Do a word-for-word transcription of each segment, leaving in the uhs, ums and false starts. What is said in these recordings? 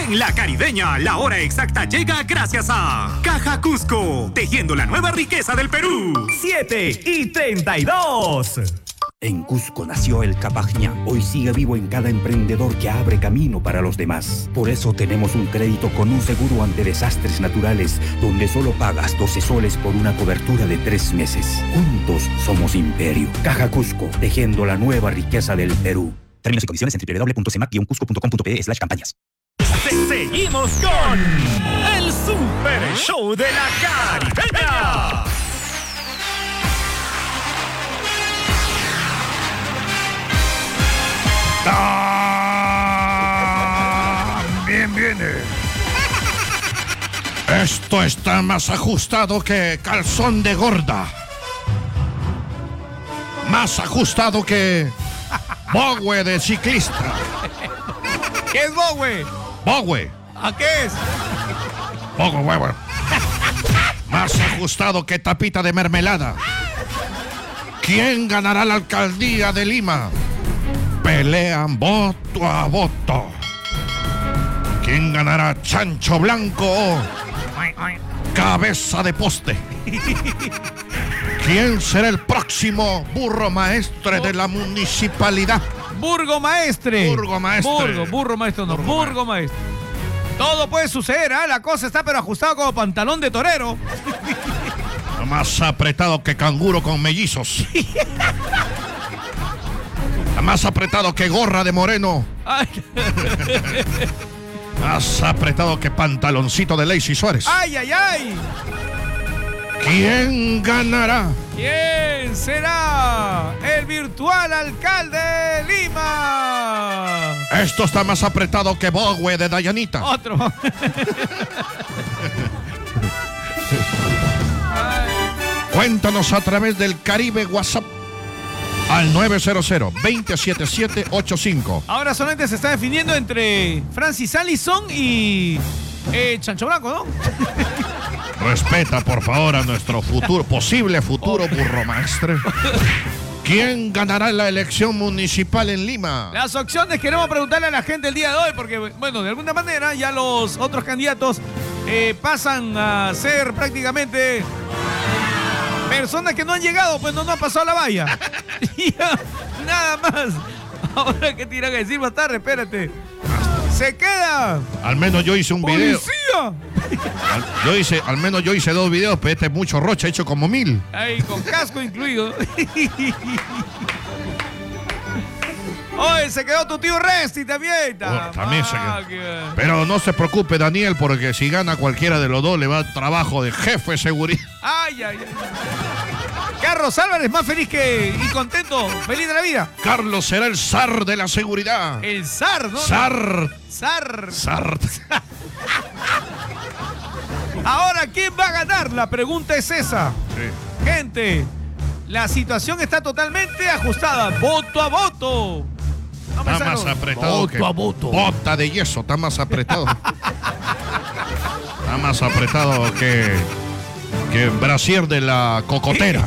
En La Caribeña, la hora exacta llega gracias a Caja Cusco, tejiendo la nueva riqueza del Perú. siete y treinta y dos. En Cusco nació el Capajñá. Hoy sigue vivo en cada emprendedor que abre camino para los demás. Por eso tenemos un crédito con un seguro ante desastres naturales, donde solo pagas doce soles por una cobertura de tres meses. Juntos somos imperio. Caja Cusco, tejiendo la nueva riqueza del Perú. Términos y condiciones en doble u doble u doble u punto cemac guion cusco punto com punto pe slash campañas. Seguimos con el Super Show de la Caribeña. También viene. Esto está más ajustado que calzón de gorda. Más ajustado que bogue de ciclista. ¿Qué es bogue? Bogue. ¿A qué es? Bogue, huevo. Más ajustado que tapita de mermelada. ¿Quién ganará la alcaldía de Lima? Pelean voto a voto. ¿Quién ganará, chancho blanco o cabeza de poste? ¿Quién será el próximo burro maestre de la municipalidad? Burgo maestre. Burgo maestre. Burgo, burro maestro no, burgo, burgo maestre. Todo puede suceder, ¿eh? La cosa está pero ajustado como pantalón de torero. Más apretado que canguro con mellizos. Más apretado que gorra de moreno. Ay. Más apretado que pantaloncito de Lacy Suárez. ¡Ay, ay, ay! ¿Quién ganará? ¿Quién será el virtual alcalde de Lima? Esto está más apretado que Bogue de Dayanita. Otro. Cuéntanos a través del Caribe WhatsApp al nueve cero cero, dos cero siete siete ocho cinco. Ahora solamente se está definiendo entre Francis Allison y eh, Chancho Blanco, ¿no? Respeta, por favor, a nuestro futuro, posible futuro burro maestre. ¿Quién ganará la elección municipal en Lima? Las opciones queremos preguntarle a la gente el día de hoy, porque, bueno, de alguna manera ya los otros candidatos eh, pasan a ser prácticamente personas que no han llegado, pues no, no han pasado la valla. Ya, nada más. Ahora, ¿qué te irán a decir más tarde? Espérate. Se queda. Al menos yo hice un video. ¡Policía! Al, yo hice, al menos yo hice dos videos, pero este es mucho rocha, he hecho como mil. Ahí, con casco incluido. Oye, se quedó tu tío Resti también. Oh, también se quedó. Pero no se preocupe, Daniel, porque si gana cualquiera de los dos, le va a trabajo de jefe de seguridad. Ay, ay, ay. Carlos Álvarez, más feliz que y contento, feliz de la vida. Carlos será el zar de la seguridad. El zar, ¿no? Zar. Zar. Zar. Ahora, ¿quién va a ganar? La pregunta es esa. Sí. Gente, la situación está totalmente ajustada. Voto a voto. No está más apretado voto que a voto. Bota de yeso, está más apretado. Está más apretado que, que brasier de la cocotera.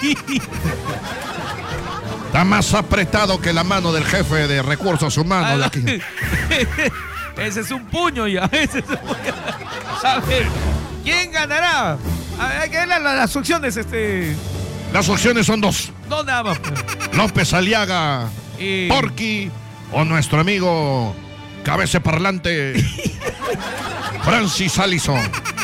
Está más apretado que la mano del jefe de recursos humanos de aquí. Ese es un puño ya. Ese es un puño. A ver, ¿quién ganará? A ver, hay que ver las, las opciones, este. Las opciones son dos. No, nada más. López Aliaga, y... Porky o nuestro amigo cabeza parlante Francis Allison.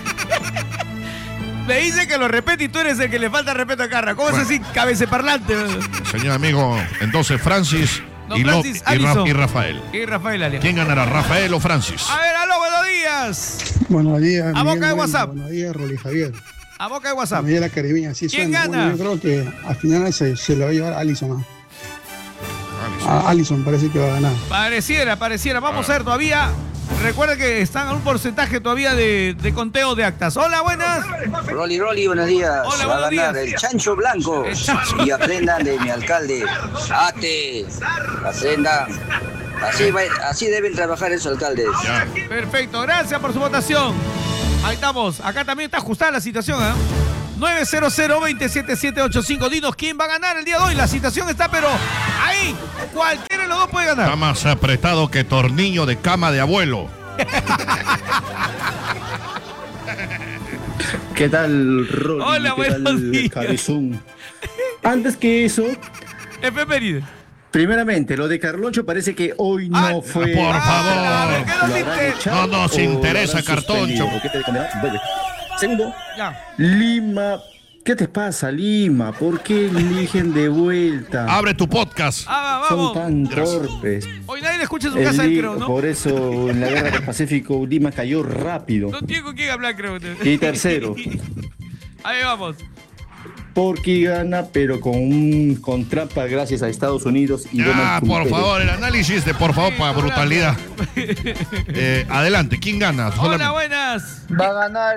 Me dice que lo repete y tú eres el que le falta respeto a Carra. ¿Cómo bueno. es así, cabeza parlante? Señor amigo, entonces Francis, no, y, Francis Lo, y, Ra, y Rafael. Y Rafael Aliaga. ¿Quién ganará, Rafael o Francis? A ver, aló, buenos días. Buenos días. A boca de WhatsApp. Buenos días, Rolly Javier. A boca de WhatsApp. A mí de la Caribeña, sí ¿Quién suena. gana? Bueno, yo creo que al final se, se lo va a llevar Allison. A Allison parece que va a ganar. Pareciera, pareciera. Vamos a ver todavía. Recuerda que están a un porcentaje todavía de, de conteo de actas. Hola, buenas. Rolly, Rolly, buenos días. Hola, Se va buenos a ganar días. el Chancho Blanco. El Chancho. Y aprendan de mi alcalde. Ate. Aprendan. Así, va, así deben trabajar esos alcaldes. Ya. Perfecto, gracias por su votación. Ahí estamos. Acá también está ajustada la situación, ¿eh? nueve cero cero, dos siete siete ocho cinco. Dinos quién va a ganar el día de hoy. La situación está, pero ahí cualquiera de los dos puede ganar. Está más apretado que tornillo de cama de abuelo. ¿Qué tal, Rolly? Hola, ¿Qué buenos tal, días. Cabezón? Antes que eso, Efeméride. primeramente, lo de Carloncho parece que hoy no Ah, fue. por Ah, favor. ¿qué nos ¿Lo habrán diste? echado No nos o lo interesa, habrán Cartoncho. suspendido? ¿O qué te condenará? Vuelve. Segundo, Ya. Lima. ¿Qué te pasa, Lima? ¿Por qué eligen de vuelta? Abre tu podcast. Ah, va, Son vamos. tan Gracias. torpes. Hoy nadie le escucha en su El casa, Li- creo, ¿no? Por eso en la guerra del Pacífico Lima cayó rápido. No tiene con quién hablar, creo. Y tercero. Ahí vamos. Porky gana, pero con un con trampa gracias a Estados Unidos y Ah, Donald Trump. por favor, el análisis de por favor Sí, para no, brutalidad. Eh, adelante, ¿quién gana? Hola, Solamente- buenas. Va a ganar.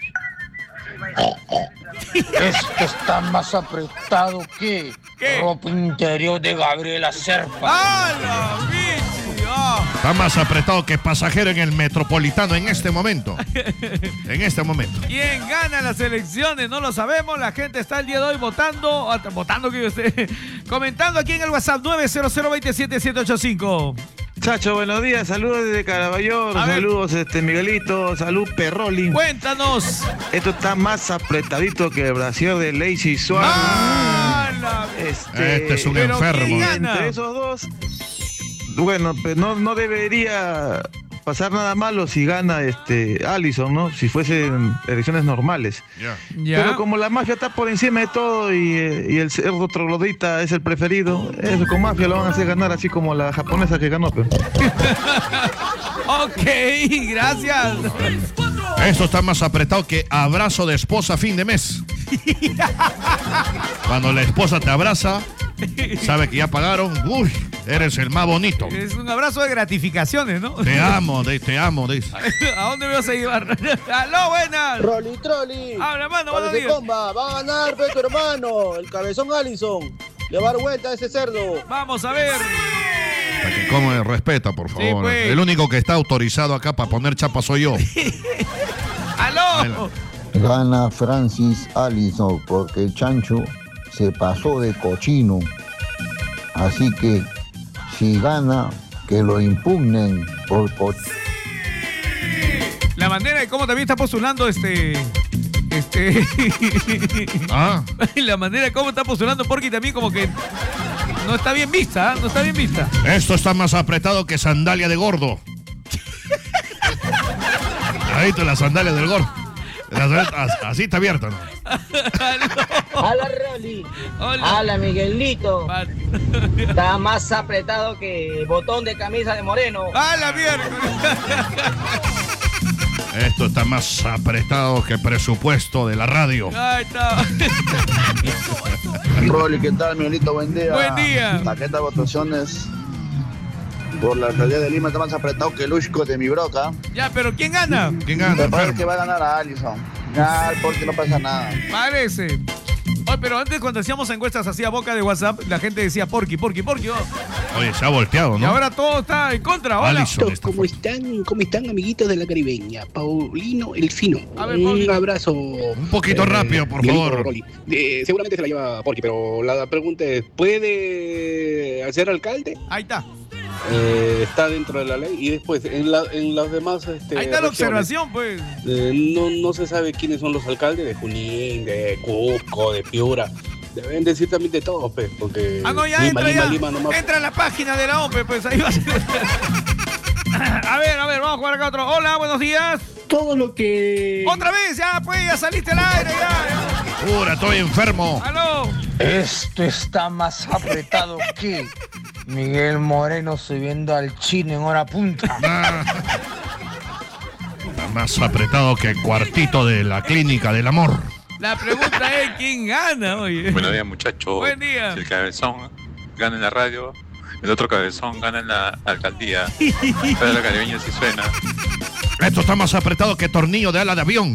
Esto está más apretado que ¿Qué? ropa interior de Gabriela Serpa. ¡Ah, la bichi! ¡Ah! Está más apretado que pasajero en el Metropolitano en este momento. En este momento. ¿Quién gana las elecciones? No lo sabemos. La gente está el día de hoy votando. ah, Votando, que yo esté. Comentando aquí en el WhatsApp nueve cero cero dos siete siete ocho cinco. Chacho, buenos días, saludos desde Caraballo, A ver. saludos este Miguelito, salud Perroli. Cuéntanos. Esto está más apretadito que el brasier de Lazy Suárez. ¡Ah, la Este, Este es un pero enfermo. ¿quién gana? Entre esos dos, bueno, pues no, no debería pasar nada malo si gana este Allison, ¿no? Si fuesen elecciones normales. Ya. Ya. Pero como la mafia está por encima de todo y, eh, y el cerdo troglodita es el preferido, eso con mafia lo van a hacer ganar así como la japonesa que ganó. Pero. Ok, gracias. Esto está más apretado que abrazo de esposa a fin de mes. Cuando la esposa te abraza, sabe que ya pagaron. Uy, eres el más bonito. Es un abrazo de gratificaciones, ¿no? Te amo, de- te amo, dice. ¿A dónde me vas a llevar? ¡Aló, buenas! Rolly Trolli. Habla, mano, buenos Parece días. comba. Va a ganar, pe, tu hermano. El cabezón Allison. Le va a dar vuelta a ese cerdo. Vamos a ver. Para que come, respeta, por favor. pues. El único que está autorizado acá para poner chapa soy yo. ¡Aló! Gana Francis Allison porque el chancho se pasó de cochino. Así que si gana, que lo impugnen por cochino. La manera de cómo también está postulando este. Este. Ah. La manera de cómo está postulando Porky también, como que. No está bien vista, ¿eh? No está bien vista. Esto está más apretado que sandalia de gordo. Ahí está la sandalia del gordo. Las- Así está abierta, ¿no? Hola, Rolly. Hola. Hola, Miguelito. Está más apretado que botón de camisa de Moreno. ¡A la mierda! Esto está más apretado que presupuesto de la radio. Ahí está. Rolly, ¿qué tal, Miguelito? Buen día. Buen día. Tarjeta de votaciones por la alcaldía de Lima está más apretado que el Ushco de mi broca. Ya, pero ¿quién gana? ¿Quién Me parece que va a ganar a Allison. Ya, porque no pasa nada. Parece. Oye, pero antes cuando hacíamos encuestas así a boca de WhatsApp, la gente decía Porky, Porky, Porky. Oh. Oye, se ha volteado, Y ¿no? ahora todo está en contra. Hola. Allison está ¿Cómo están? ¿Cómo están, amiguitos de la Caribeña? Paulino el Fino. A ver, Un Paulino. abrazo. Un poquito rápido, por Miguelito, favor. Rolly. Eh, seguramente se la lleva Porky, pero la pregunta es, ¿puede ser alcalde? Ahí está. Eh, está dentro de la ley y después en, la, en las demás este, Ahí está la regiones, observación, pues. eh, no, no se sabe quiénes son los alcaldes de Junín, de Cusco, de Piura. Deben decir también de todos, pues, porque Ah, no, ya Lima, entra Lima, ya. Lima nomás. Entra a la página de la O P E, pues ahí va a ser. A ver, a ver, vamos a jugar acá otro. Hola, buenos días. Todo lo que... Otra vez, ya, pues, ya saliste al aire, ya. Pura, estoy enfermo. ya. Aló. Esto está más apretado que Miguel Moreno subiendo al chino en hora punta. Ah. Está más apretado que el cuartito de la clínica del amor. La pregunta es, ¿quién gana, oye? Buenos días, muchachos. Buen día. Si el cabezón gana en la radio, el otro cabezón gana en la alcaldía. Pero la caribeña sí suena. Esto está más apretado que tornillo de ala de avión.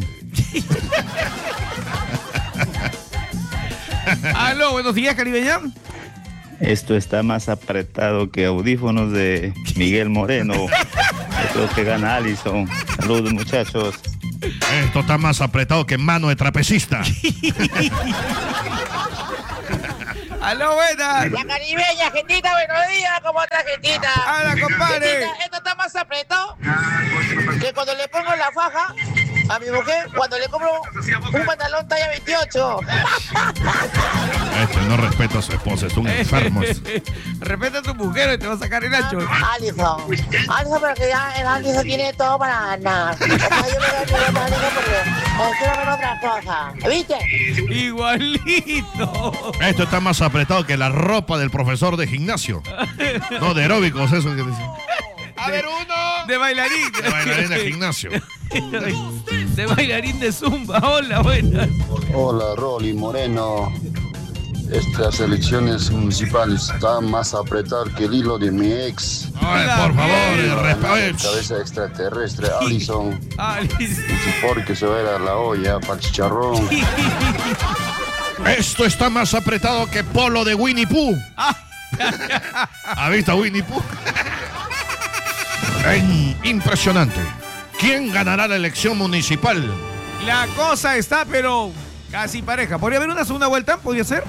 Aló, buenos días, caribeña. Esto está más apretado que audífonos de Miguel Moreno. Yo creo que gana Allison. Saludos, muchachos. Esto está más apretado que mano de trapecista. Aló, buenas. La caribeña, gentita, buenos días, ¿cómo está, gentita? Hola, compadre. Gentita, esto está más apretado cuando le pongo la faja a mi mujer, cuando le compro un pantalón talla veintiocho. Este no respeta a su esposa, es un enfermo. Respeta a tu mujer y te va a sacar el ancho. Alison, Alison, pero que ya el Alison tiene todo para ganar. O sea, yo me voy a tirar a Alison porque quiero ver otra cosa. ¿Viste? Igualito. Esto está más apretado que la ropa del profesor de gimnasio. No, de aeróbicos, eso que dice. A ver, uno. De bailarín. De bailarín de gimnasio. De bailarín de zumba. Hola, buenas. Hola, Rolly Moreno. Estas elecciones municipales están más apretadas que el hilo de mi ex. Ay, por favor, respeto. Cabeza extraterrestre, Alison. Alison. Porque se va a ir a la olla para el chicharrón. Esto está más apretado que polo de Winnie Pooh. ¿Ha visto a Winnie Pooh? Impresionante. ¿Quién ganará la elección municipal? La cosa está, pero casi pareja. ¿Podría haber una segunda vuelta? ¿Podría ser?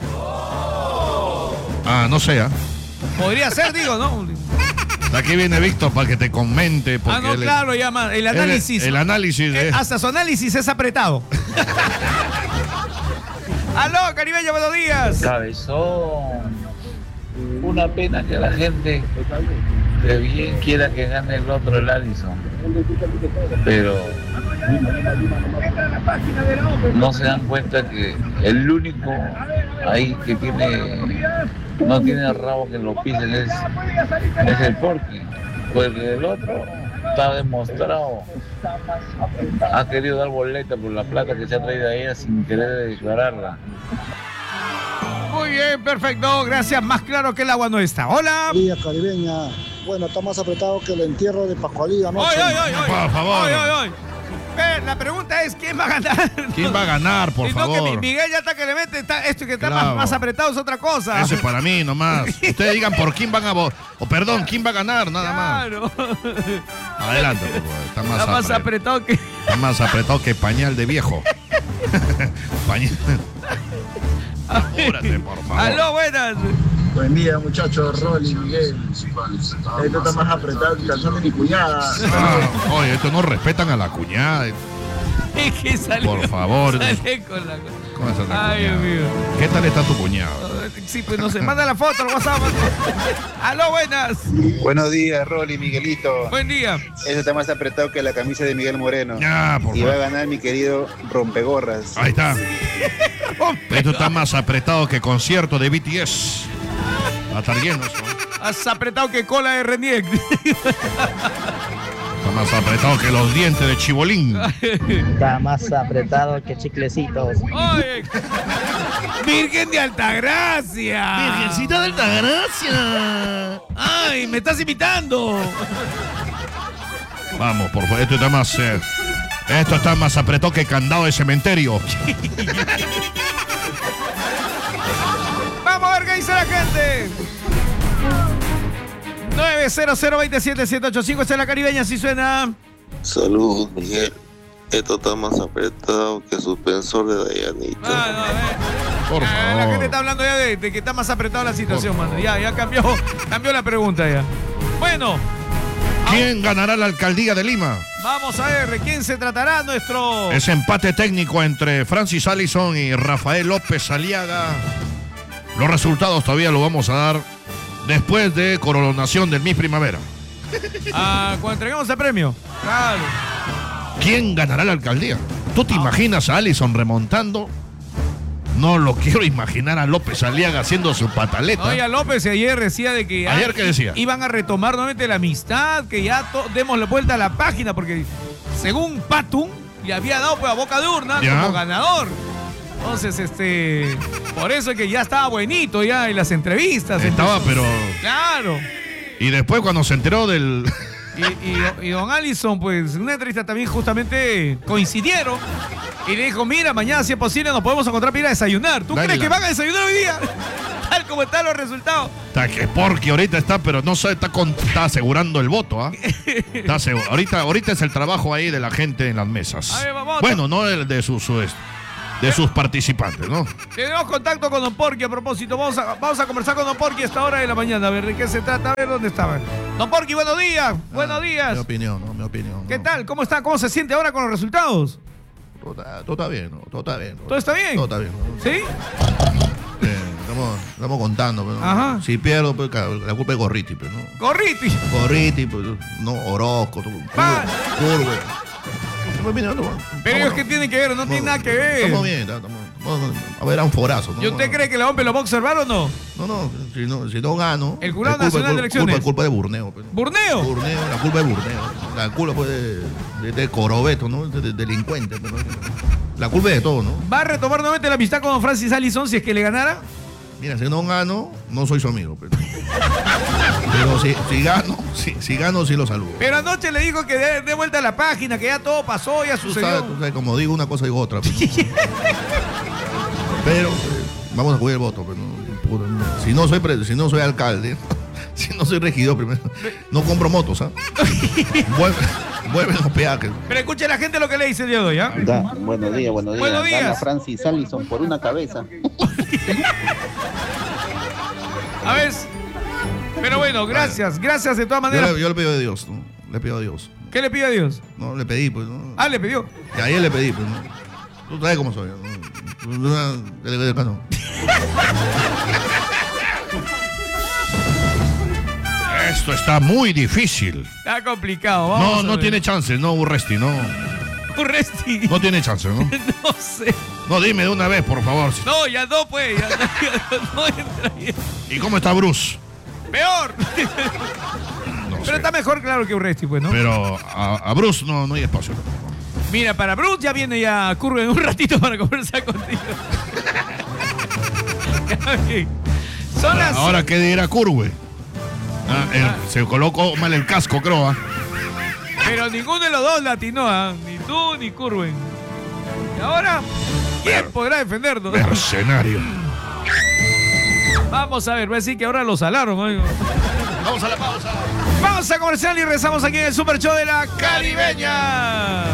Ah, no sé. ¿eh? Podría ser, digo, ¿no? Aquí viene Víctor para que te comente. Ah, no, claro, ya más. El análisis. El, el análisis de... Eh, hasta su análisis es apretado. ¡Aló, caribeño, buenos días! Cabezón. Una pena que la gente de bien quiera que gane el otro, el Alison. Pero no se dan cuenta que el único ahí que tiene no tiene rabo que lo pisen es, es el Porky. Porque el otro está demostrado. Ha querido dar boleta por la plata que se ha traído a ella sin querer declararla. Muy bien, perfecto, gracias. Más claro que el agua no está. Hola. Día caribeña. Bueno, está más apretado que el entierro de Pascualí, ¿no? ¡Ay, ay, ay! Por favor. ¡Ay, ay, ay! Eh, la pregunta es, ¿quién va a ganar? ¿Quién va a ganar, por y no, favor? Que Miguel ya está que le mete, está, esto que está Claro. más, más apretado es otra cosa. Ese para mí nomás. Ustedes digan por quién van a votar. O perdón, quién va a ganar, nada Claro. más. Adelante, por favor. Está más, Está más apretado. apretado que... Está más apretado que pañal de viejo. Pañal. Apúrate, por favor. ¡Aló, buenas! Buen día, muchachos, Rolly, Miguel. Esto está más apretado que el calzón de mi cuñada. Ah, oye, esto no respetan a la cuñada. Es que sale, Por favor. sale con la... ¿Cómo está la Ay, Dios cuñada? mío. ¿Qué tal está tu cuñado? Sí, pues no sé, manda la foto, lo WhatsApp. ¡Aló, buenas! Buenos días, Rolly, Miguelito. Buen día. Eso está más apretado que la camisa de Miguel Moreno. Ya, por y va a favor. ganar mi querido rompegorras. Ahí está. Esto está más apretado que concierto de B T S. Va a estar lleno eso. Has apretado que cola de Reniec. Está más apretado que los dientes de Chibolín. Está más apretado que chiclecitos. Oye, Virgen de Altagracia. Virgencita de Altagracia. Ay, me estás imitando. Vamos, por favor, esto está más... eh, esto está más apretado que candado de cementerio. Vamos a ver qué dice la gente. nueve cero cero dos siete siete ocho cinco, esta es la caribeña, así suena. Saludos, Miguel. Esto está más apretado que suspensor de Dayanita. Ah, no, eh. Por Ya, favor. La gente está hablando ya de, de que está más apretado la situación, mano. Ya, ya cambió, cambió la pregunta ya. Bueno, ¿Quién ganará la alcaldía de Lima? vamos a ver de quién se tratará nuestro... Ese empate técnico entre Francis Allison y Rafael López Aliaga. Los resultados todavía lo vamos a dar después de coronación del Miss Primavera. Ah, cuando entreguemos el premio. Claro. ¿Quién ganará la alcaldía? ¿Tú te imaginas a Allison remontando? No lo quiero imaginar a López Aliaga haciendo su pataleta. Oye, López ayer decía de que... ¿Ayer qué decía? Iban a retomar nuevamente la amistad, que ya to- demos la vuelta a la página, porque según Patum, le había dado pues, a boca de urna Ya. como ganador. Entonces, este... por eso es que ya estaba buenito ya en las entrevistas. Estaba, Entonces, pero... Claro. Y después cuando se enteró del... Y, y- y don Allison, pues, en una entrevista también justamente coincidieron. Y le dijo, mira, mañana si es posible nos podemos encontrar para ir a desayunar. ¿Tú Dale crees la- que van a desayunar hoy día? Tal como están los resultados. Está que porque ahorita está, pero no sabe, está, con- está asegurando el voto, ¿ah? Está asegu- ahorita, ahorita es el trabajo ahí de la gente en las mesas. A ver, vamos. Bueno, no el de sus, su- de sus participantes, ¿no? Tenemos contacto con Don Porky a propósito. Vamos a, vamos a conversar con Don Porky a esta hora de la mañana. A ver de qué se trata. A ver dónde estaba. Don Porky, buenos días. Buenos Ah, días. Mi opinión, ¿no? Mi opinión. ¿Qué tal? ¿Cómo está? ¿Cómo se siente ahora con los resultados? Todo está, todo está bien, ¿no? Todo está bien. ¿no? ¿Todo está bien? Todo está bien. ¿no? ¿Sí? Eh, estamos, estamos contando, pero Ajá. si pierdo, pues claro, la culpa es Gorriti, pues, ¿no? Gorriti. Gorriti, pues, no, Orozco, todo, Va. Curve. Mi opinión, ¿no? Pero ellos que tienen que ver, no tienen nada que ver. Estamos bien, estamos, estamos- a ver, a un forazo, ¿no? ¿Y usted cree que la OMPE lo va a observar o no? No, no, si no, si no gano. El Jurado es culpa- Nacional de Elecciones. Culpa, culpa de Burneo. Pues. ¿Burneo? Burneo, la culpa es Burneo. La culpa pues de, de, de Corobeto, ¿no? De, de delincuente. pues, ¿no? La culpa es de todo, ¿no? ¿Va a retomar nuevamente la amistad con Francis Allison si es que le ganara? Mira, si no gano, no soy su amigo. Pero, pero si, si gano, si, si gano, sí lo saludo. Pero anoche le dijo que dé de vuelta a la página, que ya todo pasó, ya Tú sucedió. sabes, tú sabes, como digo una cosa, digo otra. Pero, pero, eh, vamos a jugar el voto. Pero, no, puro, no. Si, no soy pre- si no soy alcalde, si no soy regidor primero, no compro motos, ¿ah? Vuelve- Vuelven los peajes. Pero escuche la gente lo que le dice el día de hoy, ¿ah? Da, buenos días, buenos días. Buenos días. Gana Francis Allison por una cabeza. A ver. Pero bueno, gracias, gracias de todas Yo maneras. le, yo le pido a Dios, ¿no? Le pido a Dios. ¿Qué le pide a Dios? No, le pedí, pues, ¿no? Ah, le pidió. Y ayer le pedí, pues, ¿no? Tú sabes cómo soy, ¿no? Una- de- de- de- no. Esto está muy difícil. Está complicado, No, vamos. a no ver. tiene chance, no, Urresti, no. Urresti. No tiene chance, ¿no? No sé. No, dime de una vez, por favor. No, ya no, pues. Ya no, ya no entra. ¿Y cómo está Bruce? Peor. No Pero sé. está mejor, claro, que Urresti, pues, ¿no? Pero a, a Bruce no, no hay espacio. Mira, para Bruce ya viene ya Curve en un ratito para conversar contigo. Ok. Son las... Ahora, ¿qué dirá Curve? Ah, el- se colocó mal el casco, creo. ¿ah? Pero ninguno de los dos latinó, ¿ah? Ni tú ni Curwen. Y ahora, ¿quién podrá defendernos? Mercenario. Vamos a ver, voy a decir que ahora lo salaron. ¿no? Vamos a la pausa. Vamos a comercial y rezamos aquí en el Super Show de la Caribeña.